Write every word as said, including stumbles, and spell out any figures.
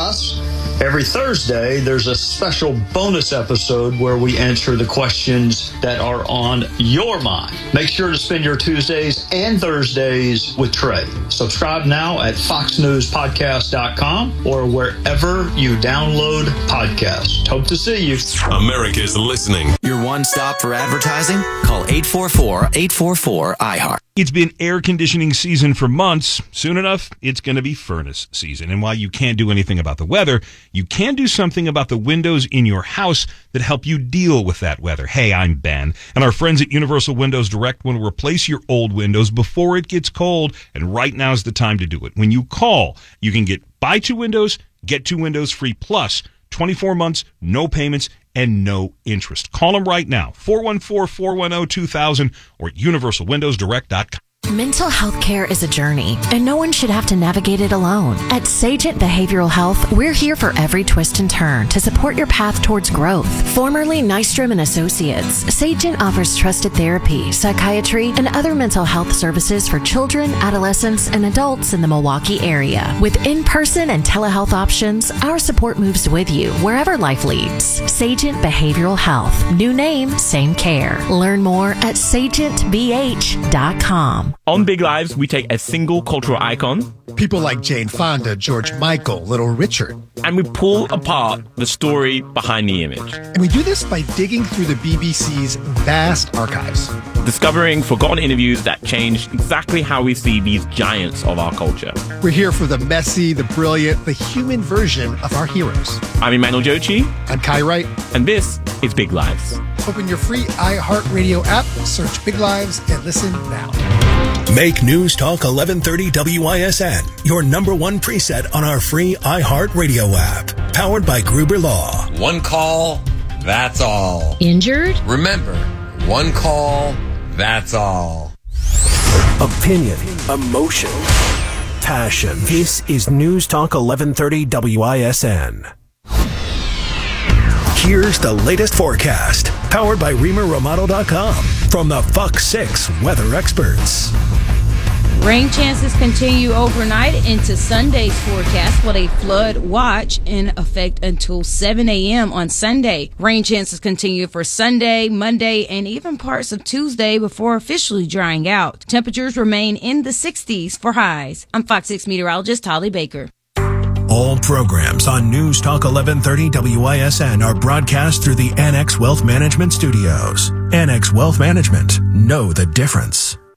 Plus, every Thursday, there's a special bonus episode where we answer the questions that are on your mind. Make sure to spend your Tuesdays and Thursdays with Trey. Subscribe now at fox news podcast dot com or wherever you download podcasts. Hope to see you. America's listening. Your one stop for advertising? Call eight four four, eight four four, I heart. It's been air conditioning season for months. Soon enough, it's going to be furnace season. And while you can't do anything about the weather, you can do something about the windows in your house that help you deal with that weather. Hey, I'm Ben, and our friends at Universal Windows Direct want to replace your old windows before it gets cold, and right now's the time to do it. When you call, you can get buy two windows, get two windows free, plus twenty-four months, no payments, and no interest. Call them right now, four one four, four one zero, two thousand or at universal windows direct dot com. Mental health care is a journey, and no one should have to navigate it alone. At Sagent Behavioral Health, we're here for every twist and turn to support your path towards growth. Formerly Nystrom and Associates, Sagent offers trusted therapy, psychiatry, and other mental health services for children, adolescents, and adults in the Milwaukee area. With in-person and telehealth options, our support moves with you wherever life leads. Sagent Behavioral Health. New name, same care. Learn more at sagent b h dot com. On Big Lives, we take a single cultural icon, people like Jane Fonda, George Michael, Little Richard, and we pull apart the story behind the image. And we do this by digging through the B B C's vast archives, discovering forgotten interviews that changed exactly how we see these giants of our culture. We're here for the messy, the brilliant, the human version of our heroes. I'm Emmanuel Jochi. I'm Kai Wright. And this is Big Lives. Open your free iHeartRadio app, search Big Lives, and listen now. Make News Talk eleven thirty W I S N your number one preset on our free iHeartRadio app. Powered by Gruber Law. One call, that's all. Injured? Remember, one call, that's all. Opinion, emotion, passion. This is News Talk eleven thirty W I S N. Here's the latest forecast, powered by Reamer Romano dot com from the Fox six weather experts. Rain chances continue overnight into Sunday's forecast with a flood watch in effect until seven a.m. on Sunday. Rain chances continue for Sunday, Monday, and even parts of Tuesday before officially drying out. Temperatures remain in the sixties for highs. I'm Fox six meteorologist Holly Baker. All programs on News Talk eleven thirty W I S N are broadcast through the Annex Wealth Management Studios. Annex Wealth Management. Know the difference.